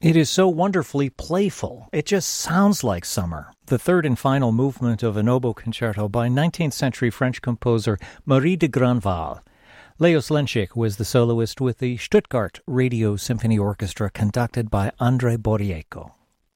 It is so wonderfully playful. It just sounds like summer. The third and final movement of an oboe concerto by 19th century French composer Marie de Grandval. Leos Lenschik was the soloist with the Stuttgart Radio Symphony Orchestra conducted by Andrei Borrieko.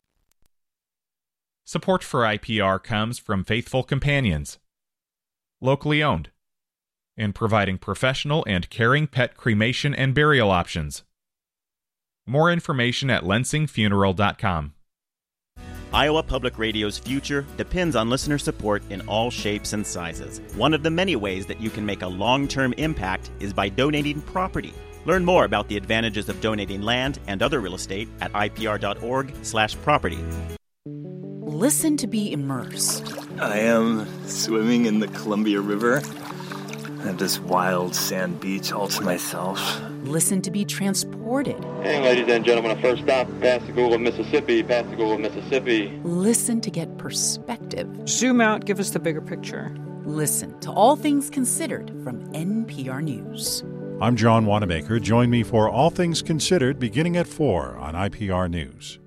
Support for IPR comes from Faithful Companions, locally owned, and providing professional and caring pet cremation and burial options. More information at lensingfuneral.com. Iowa Public Radio's future depends on listener support in all shapes and sizes. One of the many ways that you can make a long-term impact is by donating property. Learn more about the advantages of donating land and other real estate at ipr.org/property. Listen to be immersed. I am swimming in the Columbia River. I have this wild sand beach all to myself. Listen to be transported. Hey, ladies and gentlemen, our first stop, Pascagoula, Mississippi. Pascagoula, Mississippi. Listen to get perspective. Zoom out, give us the bigger picture. Listen to All Things Considered from NPR News. I'm John Wanamaker. Join me for All Things Considered beginning at 4 on IPR News.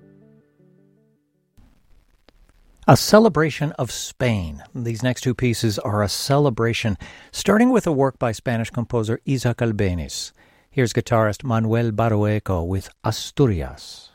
A celebration of Spain. These next two pieces are a celebration, starting with a work by Spanish composer Isaac Albéniz. Here's guitarist Manuel Barrueco with Asturias.